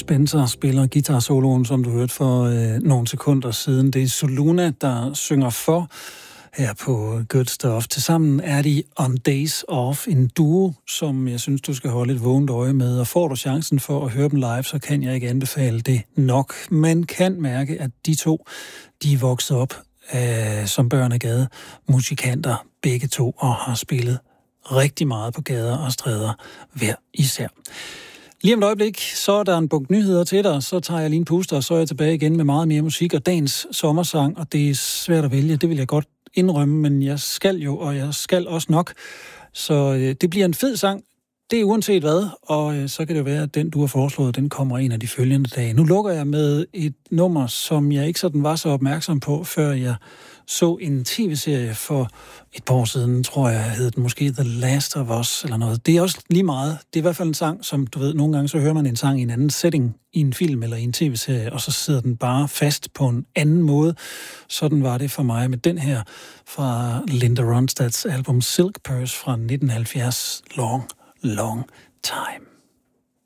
Spencer spiller guitar-soloen, som du hørte for nogle sekunder siden. Det er Soluna, der synger for her på Good Stuff. Tilsammen er de On Days Off, en duo, som jeg synes, du skal holde et vågent øje med. Og får du chancen for at høre dem live, så kan jeg ikke anbefale det nok. Man kan mærke, at de to, de er vokset op som børn af gade musikanter, begge to, og har spillet rigtig meget på gader og stræder hver især. Lige om et øjeblik, så er der en bunke nyheder til dig, så tager jeg lige en puster, og så er jeg tilbage igen med meget mere musik og dagens sommersang, og det er svært at vælge, det vil jeg godt indrømme, men jeg skal jo, og jeg skal også nok, så det bliver en fed sang, det er uanset hvad, og så kan det være, at den, du har foreslået, den kommer en af de følgende dage. Nu lukker jeg med et nummer, som jeg ikke sådan var så opmærksom på, før jeg så en tv-serie for et par år siden, tror jeg, hed den måske The Last of Us, eller noget. Det er også lige meget. Det er i hvert fald en sang, som du ved, nogle gange så hører man en sang i en anden setting, i en film eller i en tv-serie, og så sidder den bare fast på en anden måde. Sådan var det for mig med den her fra Linda Ronstadts album Silk Purse fra 1970, Long Time.